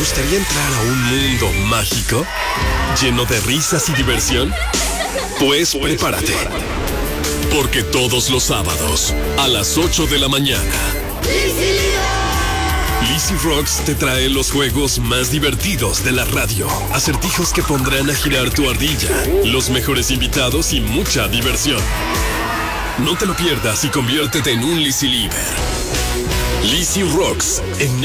gustaría entrar a un mundo mágico? ¿Lleno de risas y diversión? Pues prepárate. Porque todos los sábados, a las 8 de la mañana, Lizzy Rocks te trae los juegos más divertidos de la radio. Acertijos que pondrán a girar tu ardilla, los mejores invitados y mucha diversión. No te lo pierdas y conviértete en un Lizzy Lieber. Lizzy Rocks en